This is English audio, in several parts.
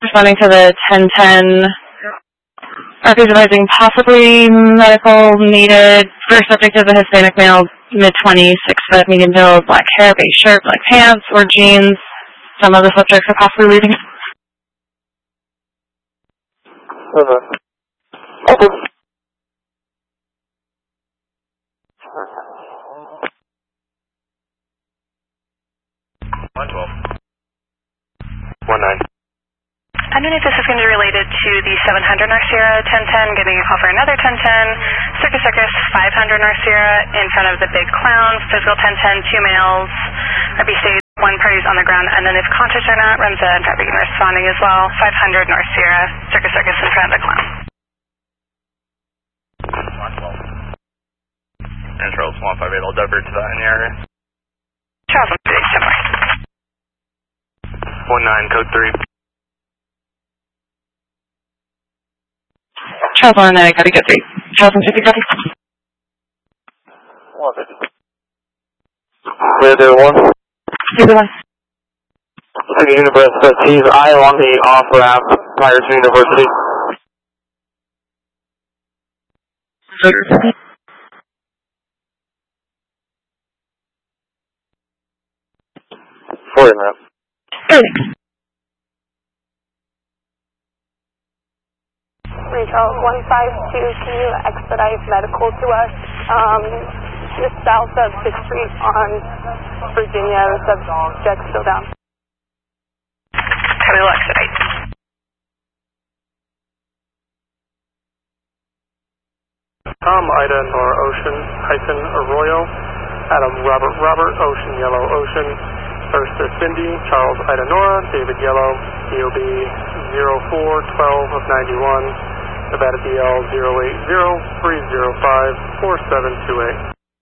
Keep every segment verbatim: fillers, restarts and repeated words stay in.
Responding to the ten ten, records advising possibly medical needed. First subject is a Hispanic male, mid twenties, six foot, medium build, black hair, beige shirt, black pants, or jeans. Some other subjects are possibly leaving. Uh-huh. Okay. one twelve. one nine. I don't know if this is going to be related to the seven hundred North Sierra ten ten, getting a call for another ten ten, Circus Circus five hundred North Sierra in front of the Big Clown, physical ten ten, two males, R B stage, one party's on the ground, and then if conscious or not, Remza and Traffic responding as well, five hundred North Sierra, Circus Circus in front of the Clown. one twelve. And Charles one five eight, I'll divert to that in the area. Charles one five eight, somewhere. one nine, code three. Charles one nine, copy, code three. Charles one fifty, copy. one fifty. Clear there, one. Clear one. City University says he's eye on the off-ramp prior to University. Forty minutes. Thirty. Rachel, one five two, can you expedite medical to us? Um, just south of sixth Street on Virginia, the subject's still down. Copy, will expedite. Tom, Ida, Nor, Ocean, hyphen, Arroyo, Adam, Robert, Robert, Ocean, Yellow, Ocean, Ursa, Cindy, Charles, Ida, Nora, David, Yellow, D O B zero four twelve of ninety-one, Nevada D L zero eight zero three zero five four seven two eight.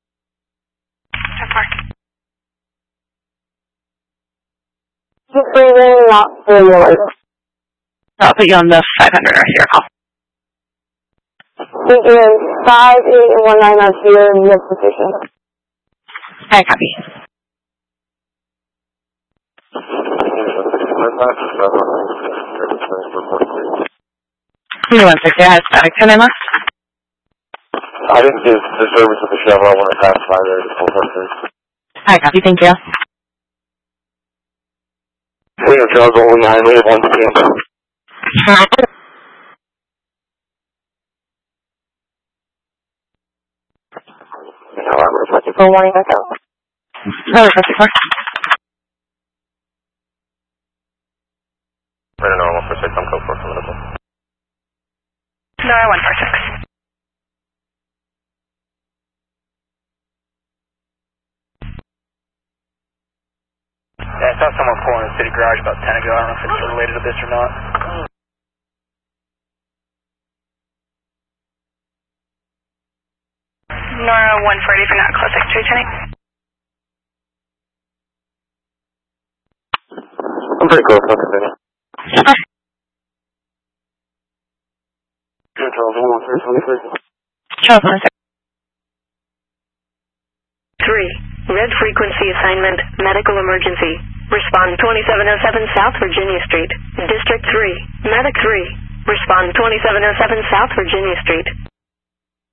Keep breathing, not through your light. I'll put you on the five hundred North Sierra call. Thank you. five eight and one nine North Sierra, in your position. Hi, copy. Give me one sixty, I had static ten left. I didn't give the service of the shovel. I want to pass by there to full purpose. Hi, copy, thank you. Clear, Charles, only nine, we have one P M. November twenty-four, warning echo. November twenty-four. Radar Nora one four six, I'm code four for medical. Nora one four six. Yeah, I saw someone pulling in the city garage about ten ago. I don't know if it's related to this or not. Nora one forty for not close X-ray ten eight. I'm pretty close, I'll continue. Good, Charles, one three twenty-three. Charles one six. three. Red frequency assignment, medical emergency. Respond twenty-seven oh seven South Virginia Street. District three. Medic three. Respond twenty-seven oh seven South Virginia Street.